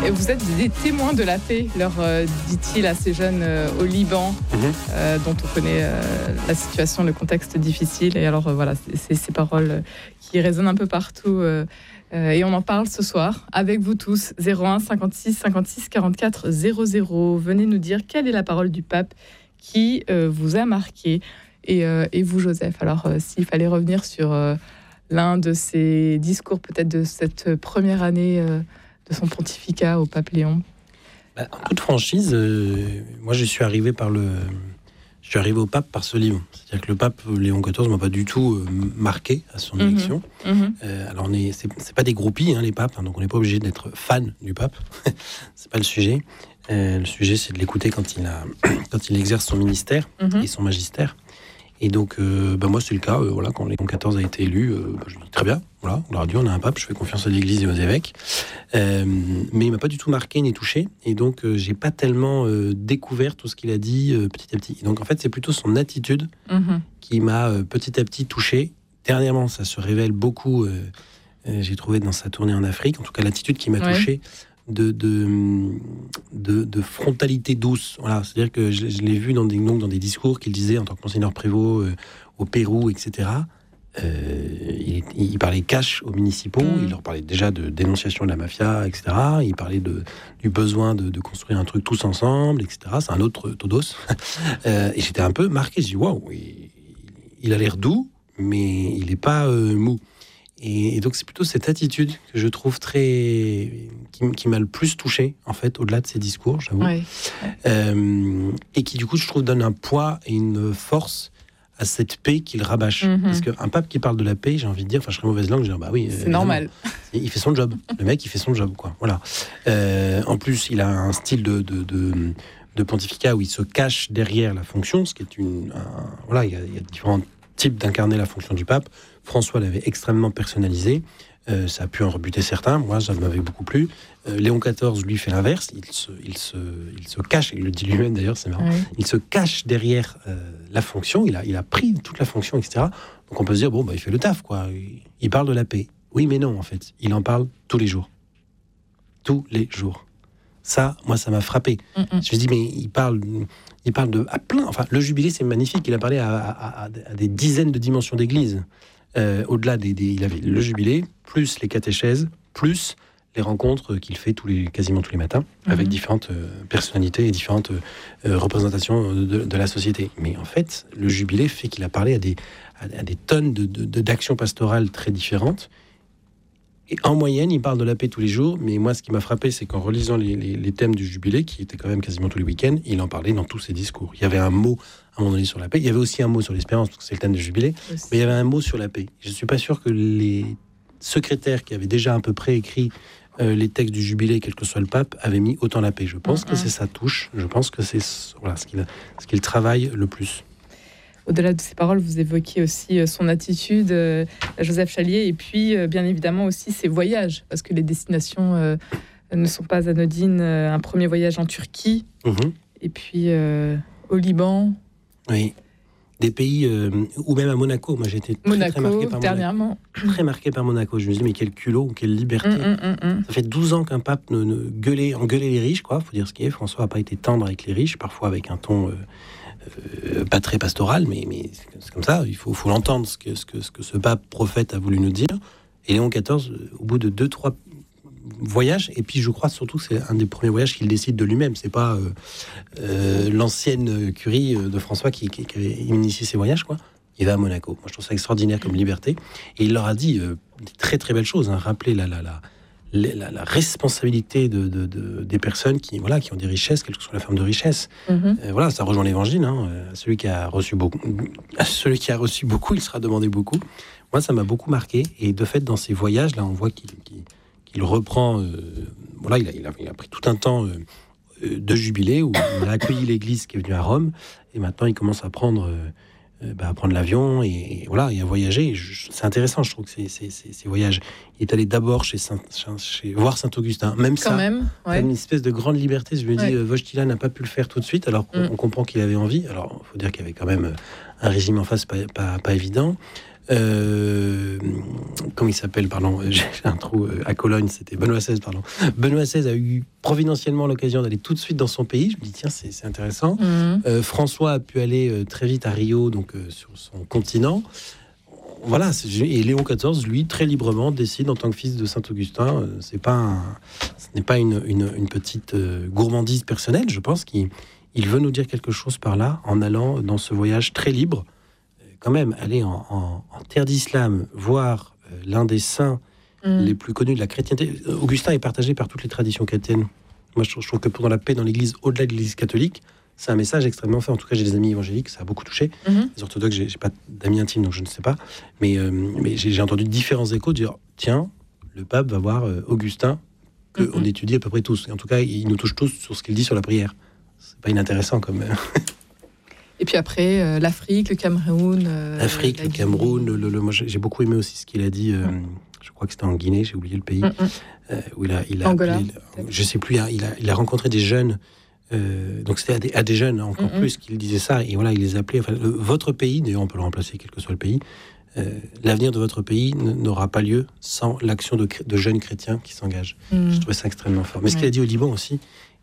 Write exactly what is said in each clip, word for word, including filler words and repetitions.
Et vous êtes des témoins de la paix, leur euh, dit-il à ces jeunes euh, au Liban, mmh. euh, dont on connaît euh, la situation, le contexte difficile. Et alors euh, voilà, c'est, c'est ces paroles qui résonnent un peu partout. Euh, euh, et on en parle ce soir avec vous tous. zéro un cinquante-six cinquante-six quarante-quatre zéro zéro. Venez nous dire quelle est la parole du pape qui euh, vous a marqué. Et, euh, et vous, Joseph, alors euh, s'il fallait revenir sur euh, l'un de ces discours, peut-être de cette première année euh, de son pontificat au pape Léon. Bah, en toute franchise, euh, moi je suis arrivé par le, je suis arrivé au pape par ce livre. C'est-à-dire que le pape Léon quatorze m'a pas du tout euh, marqué à son mmh, élection. Mmh. Euh, alors on est, c'est, c'est pas des groupies, hein, les papes, hein, donc on n'est pas obligé d'être fan du pape. C'est pas le sujet. Euh, le sujet, c'est de l'écouter quand il a, quand il exerce son ministère mmh. et son magistère. Et donc, euh, bah moi, c'est le cas. Euh, voilà, quand Léon quatorze a été élu, euh, bah, je dis très bien. Voilà, on leur dit, on a un pape. Je fais confiance à l'Église et aux évêques. Euh, mais il m'a pas du tout marqué ni touché. Et donc, euh, j'ai pas tellement euh, découvert tout ce qu'il a dit euh, petit à petit. Et donc, en fait, c'est plutôt son attitude mmh. qui m'a euh, petit à petit touché. Dernièrement, ça se révèle beaucoup. Euh, euh, j'ai trouvé dans sa tournée en Afrique, en tout cas, l'attitude qui m'a ouais. touché. De, de, de, de frontalité douce. Voilà, c'est-à-dire que je, je l'ai vu dans des, donc, dans des discours qu'il disait en tant que monseigneur prévôt euh, au Pérou, et cetera. Euh, il, il parlait cash aux municipaux, mmh. il leur parlait déjà de dénonciation de la mafia, et cetera. Il parlait de, du besoin de, de construire un truc tous ensemble, et cetera. C'est un autre Todos. euh, et j'étais un peu marqué. Je dis, waouh, il, il a l'air doux, mais il n'est pas euh, mou. Et, et donc, c'est plutôt cette attitude que je trouve très... qui, qui m'a le plus touché, en fait, au-delà de ses discours, j'avoue. Ouais. Euh, et qui, du coup, je trouve, donne un poids et une force à cette paix qu'il rabâche. Mm-hmm. Parce qu'un pape qui parle de la paix, j'ai envie de dire, enfin, je serais mauvaise langue, je dis, bah oui... C'est euh, normal. Il fait son job. Le mec, il fait son job, quoi. Voilà. Euh, en plus, il a un style de... de, de de pontificat où il se cache derrière la fonction, ce qui est une... Un, voilà, il y, a, il y a différents types d'incarner la fonction du pape. François l'avait extrêmement personnalisé. Euh, ça a pu en rebuter certains. Moi, ça m'avait beaucoup plu. Euh, Léon quatorze, lui, fait l'inverse. Il se, il se, il se cache, il le dit lui-même d'ailleurs, c'est marrant. Oui. Il se cache derrière euh, la fonction. Il a, il a pris toute la fonction, et cetera. Donc on peut se dire, bon, bah, il fait le taf, quoi. Il, il parle de la paix. Oui, mais non, en fait. Il en parle tous les jours. Tous les jours. Ça, moi, ça m'a frappé. Mm-mm. Je me suis dit, mais il parle... Il parle de à plein. Enfin, le jubilé, c'est magnifique. Il a parlé à, à, à, à des dizaines de dimensions d'église. Euh, au-delà des, des, il avait le jubilé, plus les catéchèses, plus les rencontres qu'il fait tous les, quasiment tous les matins, mmh. avec différentes euh, personnalités et différentes euh, représentations de, de la société. Mais en fait, le jubilé fait qu'il a parlé à des, à, à des tonnes de, de, d'actions pastorales très différentes. Et en moyenne, il parle de la paix tous les jours. Mais moi, ce qui m'a frappé, c'est qu'en relisant les, les, les thèmes du jubilé, qui étaient quand même quasiment tous les week-ends, il en parlait dans tous ses discours. Il y avait un mot à un moment donné sur la paix. Il y avait aussi un mot sur l'espérance, parce que c'est le thème du jubilé. Aussi. Mais il y avait un mot sur la paix. Je ne suis pas sûr que les secrétaires qui avaient déjà un peu préécrit euh, les textes du jubilé, quel que soit le pape, avaient mis autant la paix. Je pense mm-hmm. que c'est sa touche. Je pense que c'est voilà, ce, qu'il, ce qu'il travaille le plus. Au-delà de ces paroles, vous évoquiez aussi son attitude, euh, Joseph Chalier, et puis euh, bien évidemment aussi ses voyages, parce que les destinations euh, ne sont pas anodines. Un premier voyage en Turquie, mmh. et puis euh, au Liban. Oui, des pays, euh, ou même à Monaco. Moi, j'ai été très, Monaco, très marqué par dernièrement. Monaco. Très marqué par Monaco. Je me dis, mais quel culot, quelle liberté. Mmh, mmh, mmh. Ça fait douze ans qu'un pape ne, ne gueulait, engueulait les riches, quoi. Faut dire ce qui est. François n'a pas été tendre avec les riches, parfois avec un ton... Euh, Euh, pas très pastoral, mais, mais c'est comme ça, il faut, faut l'entendre, ce que, ce, que, ce que ce pape prophète a voulu nous dire. Et Léon quatorze, au bout de deux, trois voyages, et puis je crois surtout que c'est un des premiers voyages qu'il décide de lui-même, c'est pas euh, euh, l'ancienne curie de François qui, qui, qui avait initié ces voyages, quoi. Il va à Monaco. Moi, je trouve ça extraordinaire comme liberté. Et il leur a dit euh, des très très belles choses, hein. Rappeler la... la, la La, la responsabilité de, de, de, des personnes qui, voilà, qui ont des richesses, quelle que soit la forme de richesse. Mmh. Euh, voilà, ça rejoint l'évangile. Hein. Celui qui a reçu beaucoup, celui qui a reçu beaucoup, il sera demandé beaucoup. Moi, ça m'a beaucoup marqué. Et de fait, dans ces voyages, là, on voit qu'il, qu'il, qu'il reprend. Euh, voilà, il a, il, a, il a pris tout un temps euh, de jubilé où il a accueilli l'Église qui est venue à Rome. Et maintenant, il commence à prendre. Euh, Bah, à prendre l'avion et, et voilà et à voyager. Je, c'est intéressant, je trouve que c'est, c'est, c'est, ces voyages. Il est allé d'abord chez, Saint, chez voir Saint-Augustin, même Quand ça, même, ouais. une espèce de grande liberté. Je me dis, ouais. euh, Wojtyla n'a pas pu le faire tout de suite, alors qu'on mm. on comprend qu'il avait envie. Alors, il faut dire qu'il y avait quand même un régime en face pas, pas, pas évident. Euh, comment il s'appelle, pardon, j'ai un trou à Cologne, c'était Benoît seize, pardon. Benoît seize a eu providentiellement l'occasion d'aller tout de suite dans son pays. Je me dis, tiens, c'est, c'est intéressant. Mmh. Euh, François a pu aller euh, très vite à Rio, donc euh, sur son continent. Voilà, et Léon quatorze, lui, très librement, décide en tant que fils de Saint-Augustin. Euh, c'est pas un, ce n'est pas une, une, une petite euh, gourmandise personnelle, je pense qu'il il veut nous dire quelque chose par là, en allant dans ce voyage très libre. Quand même, aller en, en, en terre d'islam, voir euh, l'un des saints mmh. les plus connus de la chrétienté. Augustin est partagé par toutes les traditions chrétiennes. Moi, je trouve, je trouve que pour la paix dans l'Église, au-delà de l'Église catholique, c'est un message extrêmement fort. En tout cas, j'ai des amis évangéliques, ça a beaucoup touché. Mmh. Les orthodoxes, j'ai, j'ai pas d'amis intimes, donc je ne sais pas. Mais, euh, mais j'ai, j'ai entendu différents échos dire, tiens, le pape va voir euh, Augustin, qu'on mmh. étudie à peu près tous. Et en tout cas, il nous touche tous sur ce qu'il dit sur la prière. C'est pas inintéressant comme... Et puis après, euh, l'Afrique, le Cameroun... Euh, L'Afrique, le Cameroun, le, le, le, moi j'ai beaucoup aimé aussi ce qu'il a dit, euh, mm. je crois que c'était en Guinée, j'ai oublié le pays, mm-hmm. euh, où il a... Il a Angola. Appelé, je sais plus, il a, il a rencontré des jeunes, euh, donc c'était à des, à des jeunes encore mm-hmm. plus qu'il disait ça, et voilà, il les appelait, enfin, le, votre pays, d'ailleurs on peut le remplacer quel que soit le pays, euh, l'avenir de votre pays n'aura pas lieu sans l'action de, de jeunes chrétiens qui s'engagent. Mm. Je trouvais ça extrêmement fort. Mais ce qu'il a dit au Liban aussi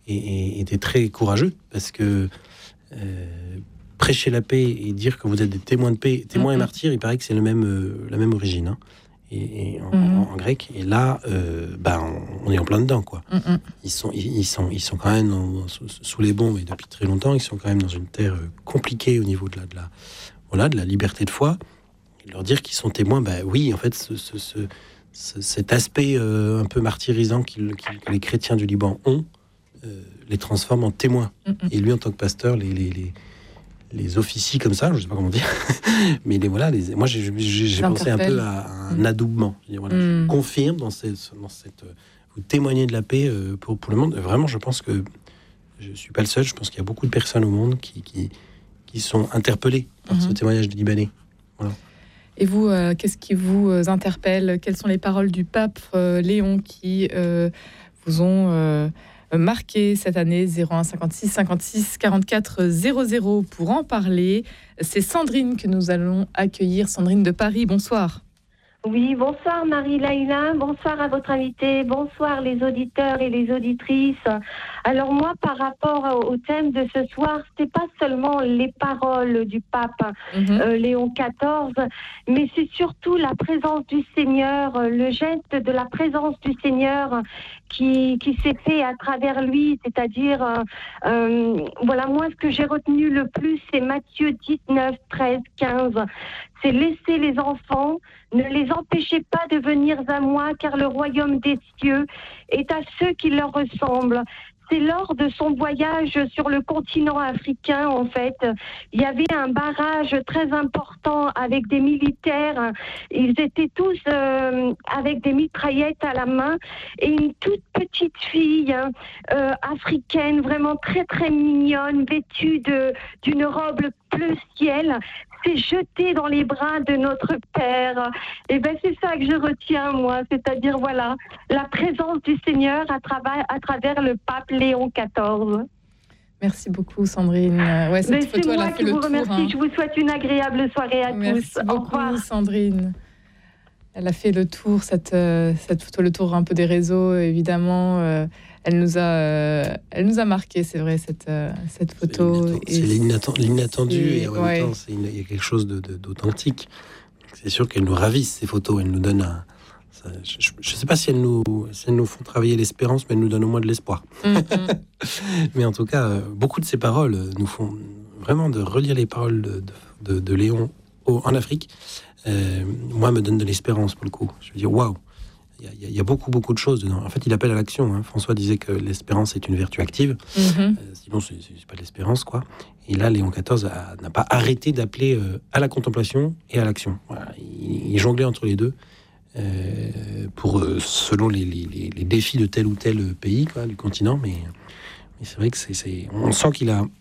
était très courageux, parce que... Euh, prêcher la paix et dire que vous êtes des témoins de paix, témoins mmh. et martyrs, il paraît que c'est le même, euh, la même origine, hein, et, et en, mmh. en, en grec. Et là, euh, bah, on, on est en plein dedans, quoi. Mmh. Ils sont, ils, ils sont, ils sont quand même dans, sous, sous les bombes, et depuis très longtemps, ils sont quand même dans une terre euh, compliquée au niveau de la, de la, voilà, de la liberté de foi. Et leur dire qu'ils sont témoins, bah oui, en fait, ce, ce, ce, ce, cet aspect euh, un peu martyrisant qu'ils, qu'ils, que les chrétiens du Liban ont, euh, les transforme en témoins. Mmh. Et lui, en tant que pasteur, les, les, les les officies comme ça, je ne sais pas comment dire, mais les, voilà, les, moi j'ai, j'ai, j'ai pensé un peu à, à un mmh. adoubement. Je, voilà, mmh. je confirme dans cette, dans cette, vous témoignez de la paix euh, pour, pour le monde. Vraiment, je pense que je ne suis pas le seul, je pense qu'il y a beaucoup de personnes au monde qui, qui, qui sont interpellées par mmh. ce témoignage des Libanais. Voilà. Et vous, euh, qu'est-ce qui vous interpelle ? Quelles sont les paroles du pape euh, Léon qui euh, vous ont... Euh, marqué cette année? Zéro un cinquante-six cinquante-six quarante-quatre zéro zéro pour en parler. C'est Sandrine que nous allons accueillir. Sandrine de Paris, bonsoir. Oui, bonsoir Marie-Laïla, bonsoir à votre invité, bonsoir les auditeurs et les auditrices. Alors moi, par rapport au thème de ce soir, c'était pas seulement les paroles du pape mm-hmm. euh, Léon quatorze, mais c'est surtout la présence du Seigneur, le geste de la présence du Seigneur qui, qui s'est fait à travers lui, c'est-à-dire, euh, euh, voilà, moi ce que j'ai retenu le plus, c'est Matthieu dix-neuf, treize, quinze. C'est laisser les enfants, ne les empêchez pas de venir à moi, car le royaume des cieux est à ceux qui leur ressemblent. C'est lors de son voyage sur le continent africain, en fait, il y avait un barrage très important avec des militaires. Ils étaient tous euh, avec des mitraillettes à la main et une toute petite fille euh, africaine, vraiment très très mignonne, vêtue de, d'une robe bleu ciel, s'est jetée dans les bras de notre Père. Et ben c'est ça que je retiens, moi, c'est-à-dire, voilà, la présence du Seigneur à travers, à travers le pape Léon quatorze. Merci beaucoup, Sandrine. Ouais, cette Mais photo, c'est moi elle a fait qui le vous tour, remercie. hein. Je vous souhaite une agréable soirée à Merci tous. beaucoup, au revoir, Sandrine. Elle a fait le tour, cette, euh, cette photo, le tour un peu des réseaux, évidemment. Euh, elle nous a, euh, elle nous a marqué, c'est vrai, cette, euh, cette photo. C'est, c'est l'inattendu, l'inattendu et en même ouais. temps, c'est une, il y a quelque chose de, de, d'authentique. C'est sûr qu'elle nous ravisse, ces photos. Elle nous donne un... Ça, je ne sais pas si elles, nous, si elles nous font travailler l'espérance, mais elles nous donnent au moins de l'espoir. Mm-hmm. Mais en tout cas, beaucoup de ces paroles nous font vraiment de relire les paroles de, de, de Léon au, en Afrique. Euh, moi, me donne de l'espérance pour le coup. Je veux dire, waouh, il y, y a beaucoup, beaucoup de choses dedans. En fait, il appelle à l'action. Hein. François disait que l'espérance est une vertu active. Mm-hmm. Euh, sinon, c'est, c'est pas de l'espérance, quoi. Et là, Léon quatorze a, n'a pas arrêté d'appeler euh, à la contemplation et à l'action. Voilà. Il, il jonglait entre les deux euh, pour, euh, selon les, les, les défis de tel ou tel pays, quoi, du continent. Mais, mais c'est vrai que c'est, c'est... on sent qu'il a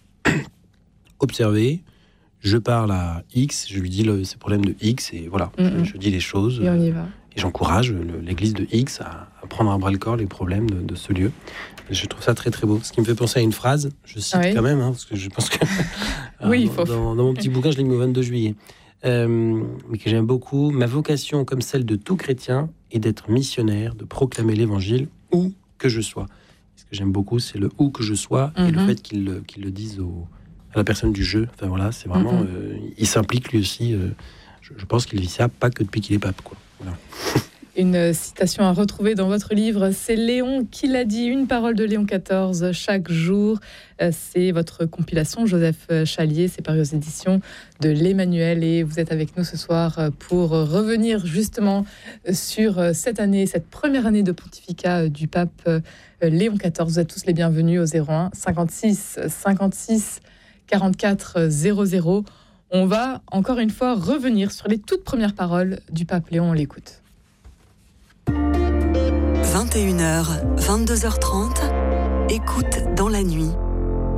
observé. Je parle à X, je lui dis le, ces problèmes de X, et voilà, mm-hmm. je, je dis les choses. Et on y va. Et j'encourage le, l'église de X à, à prendre à bras-le-corps les problèmes de, de ce lieu. Et je trouve ça très très beau. Ce qui me fait penser à une phrase, je cite ah oui. quand même, hein, parce que je pense que oui, euh, faut... dans, dans mon petit bouquin, je l'ai mis au vingt-deux juillet. euh, mais que j'aime beaucoup. Ma vocation, comme celle de tout chrétien, est d'être missionnaire, de proclamer l'évangile où que je sois. Ce que j'aime beaucoup, c'est le où que je sois mm-hmm. et le fait qu'il le, qu'il le dise au, à la personne du jeu. Enfin voilà, c'est vraiment. Mm-hmm. Euh, il s'implique lui aussi. Euh, je, je pense qu'il vit ça pas que depuis qu'il est pape, quoi. Voilà. Une citation à retrouver dans votre livre, c'est Léon qui l'a dit, une parole de Léon quatorze chaque jour. C'est votre compilation, Joseph Chalier, c'est paru aux éditions de l'Emmanuel. Et vous êtes avec nous ce soir pour revenir justement sur cette année, cette première année de pontificat du pape Léon quatorze. Vous êtes tous les bienvenus au zéro un cinquante-six cinquante-six quarante-quatre zéro zéro. On va encore une fois revenir sur les toutes premières paroles du pape Léon. On l'écoute. vingt et une heures, vingt-deux heures trente, écoute dans la nuit.